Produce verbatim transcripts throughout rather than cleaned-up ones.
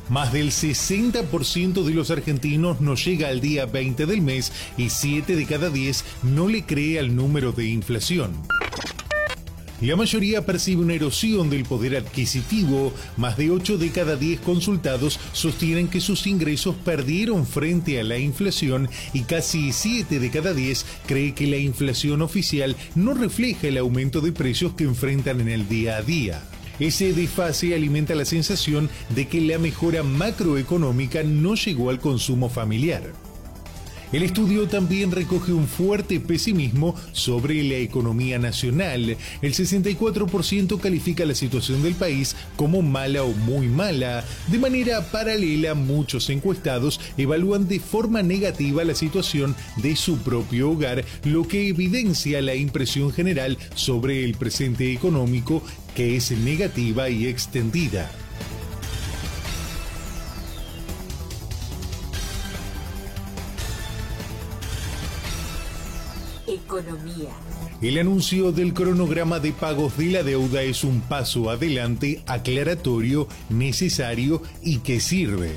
Más del sesenta por ciento de los argentinos no llega al día veinte del mes y siete de cada diez no le cree al número de inflación. La mayoría percibe una erosión del poder adquisitivo. Más de ocho de cada diez consultados sostienen que sus ingresos perdieron frente a la inflación y casi siete de cada diez cree que la inflación oficial no refleja el aumento de precios que enfrentan en el día a día. Ese desfase alimenta la sensación de que la mejora macroeconómica no llegó al consumo familiar. El estudio también recoge un fuerte pesimismo sobre la economía nacional. El sesenta y cuatro por ciento califica la situación del país como mala o muy mala. De manera paralela, muchos encuestados evalúan de forma negativa la situación de su propio hogar, lo que evidencia la impresión general sobre el presente económico, que es negativa y extendida. Economía. El anuncio del cronograma de pagos de la deuda es un paso adelante, aclaratorio, necesario y que sirve.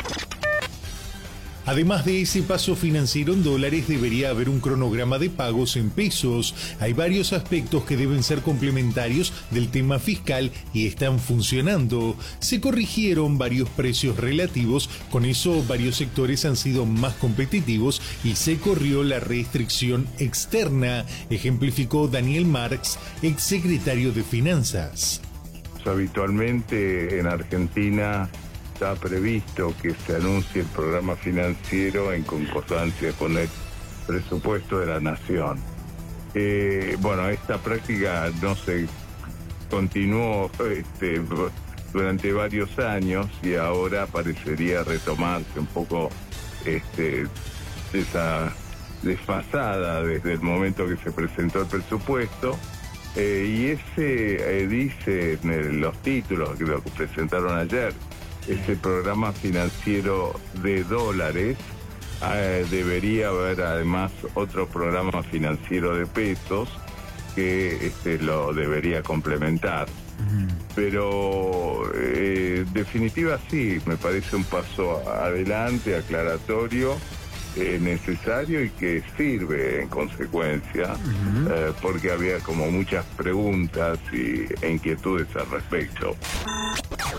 Además de ese paso financiero en dólares, debería haber un cronograma de pagos en pesos. Hay varios aspectos que deben ser complementarios del tema fiscal y están funcionando. Se corrigieron varios precios relativos, con eso varios sectores han sido más competitivos y se corrió la restricción externa, ejemplificó Daniel Marx, exsecretario de Finanzas. Habitualmente en Argentina está previsto que se anuncie el programa financiero en concordancia con el presupuesto de la nación. Eh, bueno, esta práctica no se continuó este, durante varios años y ahora parecería retomarse un poco este, esa desfasada desde el momento que se presentó el presupuesto. Eh, y ese eh, dice en los títulos que lo presentaron ayer, ese programa financiero de dólares, eh, debería haber además otro programa financiero de pesos que este, lo debería complementar. Uh-huh. Pero eh, en definitiva sí, me parece un paso adelante, aclaratorio, eh, necesario y que sirve en consecuencia, uh-huh. eh, porque había como muchas preguntas y, e inquietudes al respecto.